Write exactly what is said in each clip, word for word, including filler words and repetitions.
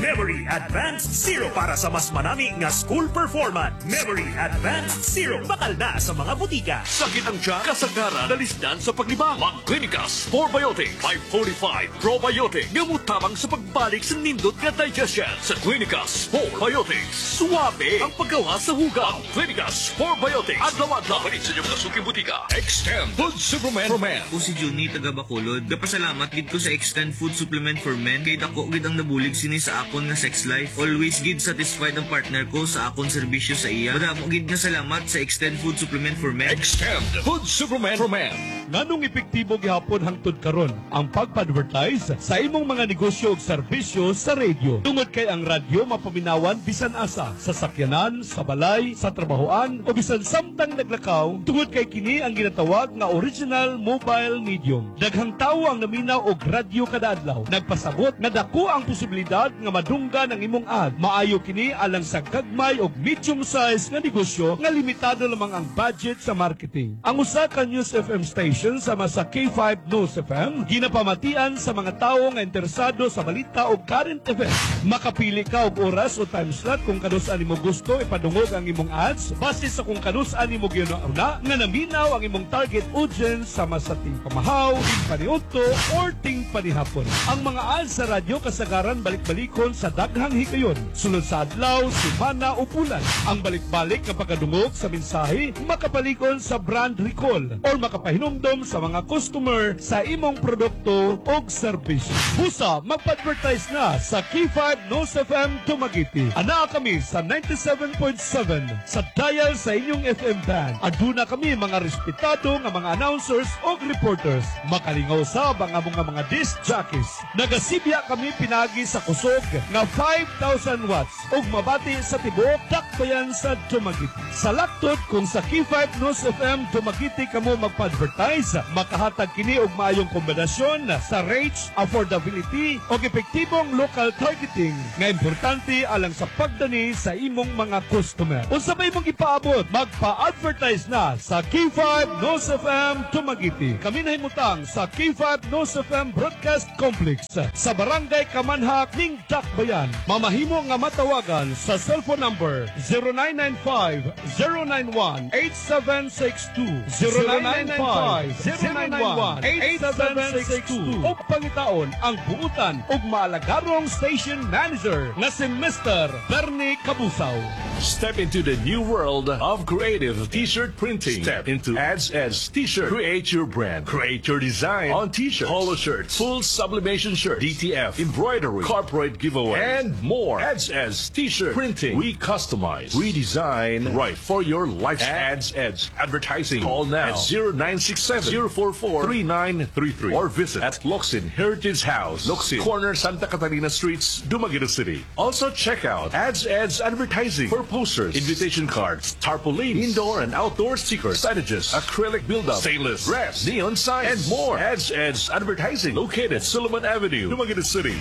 Memory Advanced Zero para sa mas manami nga school performance. Memory Advanced Zero bakal na sa mga butika. Sakit ang tiyan, kasagaran, dalisdan sa paglibang. Mag-Clinicas four-Biotic five forty-five Probiotic nga mutabang sa pagbalik sa nindot nga digestion. Sa Clinicas four-Biotic, suwabe ang paggawa sa hugaw. Clinicas four-Biotic, adlaw-adlaw palit sa inyong nasuking butika. Extend Food Supplement for Men. Ako si Juni, taga Bacolod. Gapasalamat gid ko sa Extend Food Supplement for Men kay dako gid ang nabulig sini sa akon nga sex life. Always gid satisfied ang partner ko sa akon serbisyo sa iya. Madamo gid nga salamat sa Extend Food Supplement for Men. Extend Food Supplement for Men. Nganong epektibo gihapon hangtod karon ang pagpa-advertise sa imong mga negosyo ug serbisyo sa radio. Tungod kay ang radyo mapaminawan bisan asa sa sakyanan, sa balay, sa trabahoan o bisan samtang naglakaw. Tungod kay kini ang ginatawag nga original mobile medium. Daghang tawo ang naminaw og radyo kada adlaw. Nagpasabot nga dako ang posibilidad nga madunggan ang imong ad. Maayo kini alang sa gagmay og medium size nga negosyo nga limitado lamang ang budget sa marketing. Ang usa ka News F M station sama sa K five News F M ginapamatian sa mga tawo nga interesado sa balita o current event. Makapili ka og oras o time slot kung kanus-an nimo gusto ipadungog ang imong ads base sa kung kanus-an nimo giuna nga naminaw ang imong target audience sama sa ting pamahaw, ting paniudto or ting panihapon. Ang mga ads sa radyo kasagaran balik-balikon sa daghang higayon sulod sa adlaw, semana o bulan. Ang balik-balik nga pagkadungog sa mensahe makapalikon sa brand recall or makapahinumdom sa mga customer sa imong produkto o serbisyo. Busa, magpa-advertise na sa K five News F M Dumaguete. Ana kami sa ninety-seven point seven sa dial sa inyong F M band. Aduna kami mga respetado nga mga announcers o reporters. Makalingaw sa mga mga mga disc jockeys. Nagasibya kami pinagi sa kusog nga five thousand watts ug mabati sa tibuok dakbayan sa Dumaguete. Sa laktod kung sa K five News F M Dumaguete kamo magpa-advertise, makahatag kini og maayong kombinasyon sa rates, affordability ug epektibong local targeting nga importante alang sa pagdani sa imong mga customer. Unsa may imong ipaabot, magpa-advertise na sa K five News F M Dumaguete. Kami nahimutang sa K five News F M Broadcast Complex sa Barangay Kamanhak ning Dakbayan. Mamahimo nga matawagan sa cellphone number zero nine nine five, zero nine one, eight seven six two, zero nine nine five, zero nine one, eight seven six two o pangitaon ang buutan ug maalagarong station manager na si Mister Bernie Cabusaw. Step into the new world of creative t-shirt printing. Step into Ads Ads T-shirt. Create your brand. Create your design on t-shirts, polo shirts, full sublimation shirt, D T F, embroidery, corporate giveaway, and more. Ads Ads T-shirt printing. We customize, we design right for your lifestyle. Ads Ads Advertising. Call now at zero nine six seven, zero four four, three nine three three or visit at Locsin Heritage House, Locsin, corner Santa Catalina Streets, Dumaguete City. Also check out Ads Ads Advertising for posters, invitation cards, tarpaulins, indoor and outdoor stickers, signages, acrylic build-up, stainless, brass, neon signs, and more. Ads Ads Advertising located Solomon Avenue, Dumaguete City.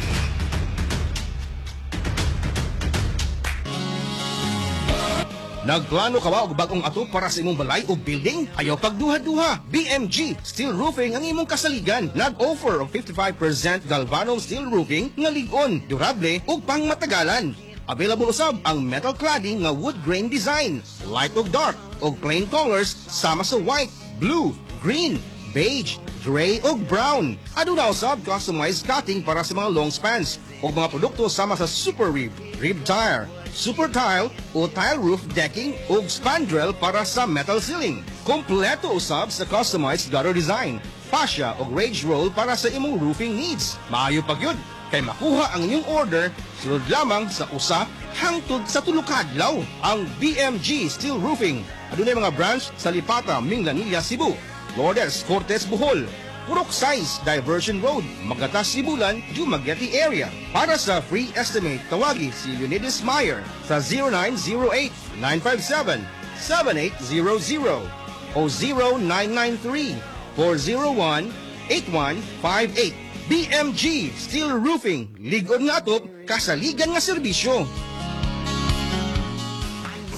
Nagplano ka ba og bagong ato para sa imong balay o building? Ayaw pagduha-duha. B M G Steel Roofing ang imong kasaligan. Nag-offer og fifty-five percent galvanum steel roofing nga lig-on, durable ug pangmatagalan. Available usab ang metal cladding nga wood grain design, light ug dark ug plain colors sama sa white, blue, green, beige, gray ug brown. Aduna usab customized cutting para sa mga long spans ug mga produkto sama sa super rib, rib tire, super tile o tile roof decking ug spandrel para sa metal ceiling. Kompleto usab sa customized gutter design, fascia ug rage roll para sa imong roofing needs. Maayo pa gyud kay makuha ang inyong order sulod lamang sa usa hangtod sa tulo ka adlaw. Ang B M G Steel Roofing adunay mga branch sa Lipata, Minglanilla, Cebu, Lourdes, Cortes, Bohol, Purok Size, Diversion Road, Magatas, Sibulan, Dumaguete area. Para sa free estimate, tawagi si Leonidas Meyer sa zero nine zero eight, nine five seven, seven eight zero zero o zero nine nine three, four zero one, eight one five eight. B M G Steel Roofing, ligon nga to, kasaligan nga serbisyo.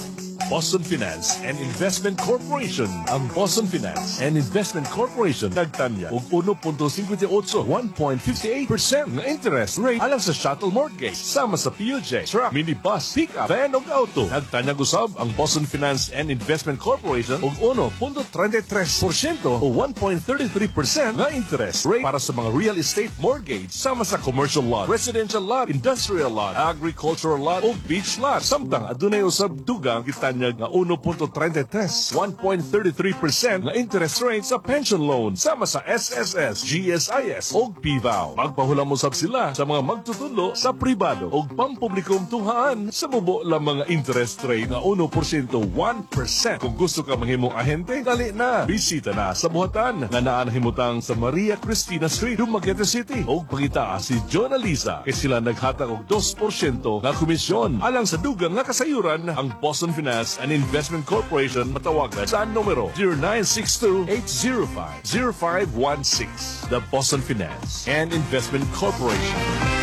Boston Finance and Investment Corporation. Ang Boston Finance and Investment Corporation nagtanya og one point five eight, one point five eight percent na interest rate alang sa shuttle mortgage sama sa P U J, truck, minibus, pickup, van ug auto. Nagtanyag usab ang Boston Finance and Investment Corporation og one point three three percent o one point three three percent na interest rate para sa mga real estate mortgage sama sa commercial lot, residential lot, industrial lot, agricultural lot o beach lot. Samtang adunay usab dugang gitanyag nga one point three three, one point three three percent na interest rate sa pension loan sama sa S S S, G S I S o P V A O. Magpahulam usab sila sa mga magtutulo sa pribado o pampublikong tunghaan sa mubo lang mga interest rate nga one percent, one percent. Kung gusto ka manghimong ahente, dali na. Bisita na sa buhatan nga naan himutang sa Maria Cristina Street, Dumaguete City. O pagita si John Aliza kay sila naghatag og two percent nga komisyon. Alang sa dugang nga kasayuran, ang Boston Finance and Investment Corporation matawagan sa numero zero nine six two, eight zero five, zero five one six. The Boston Finance and Investment Corporation.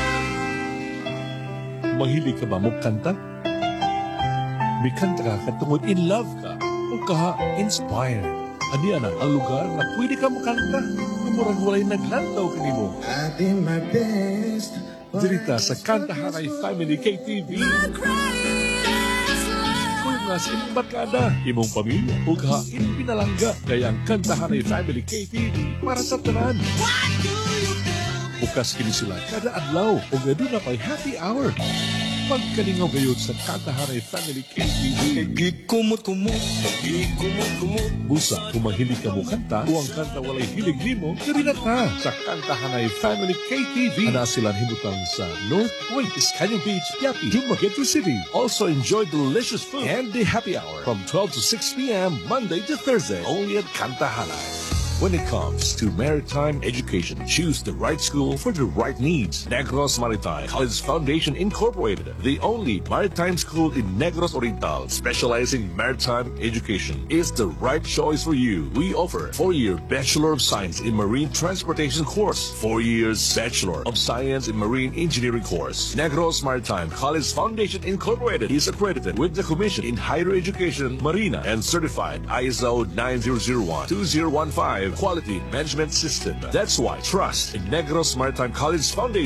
Mahilig ka ba magkanta? May kanta ka katungod in love ka o ka-inspired. Ani ana ang lugar na pwede ka makanta kung murag walay naglantaw kanimo. I did my best. Dirita sa Kantahanay Family K T V. Kung nga sa imong barkada, imong pamilya o ka pinalangga kaya ang Kantahanay Family K T V para sa tanan. Bukas kini sila kada adlaw o gado na pa'y happy hour. Pagkalingaw gayon sa Kantahanay Family K T V. Gikumot-kumot. Gikumot-kumot. Busa, kung mahilig ka mo kanta o ang kanta walay hilig nimo, karinata sa Kantahanay Family K T V. Ana silang himutang sa North Point, Iscanio Beach, Yapi, Dumaguete City. Also enjoy delicious food and the happy hour from twelve to six p.m. Monday to Thursday only at Kantahanay. When it comes to maritime education, choose the right school for the right needs. Negros Maritime College Foundation Incorporated, the only maritime school in Negros Oriental specializing maritime education, is the right choice for you. We offer four-year Bachelor of Science in Marine Transportation course, four years Bachelor of Science in Marine Engineering course. Negros Maritime College Foundation Incorporated is accredited with the Commission in Higher Education, Marina, and certified I S O nine zero zero one, two zero one five Quality Management System. That's why trust in Negros Maritime College Foundation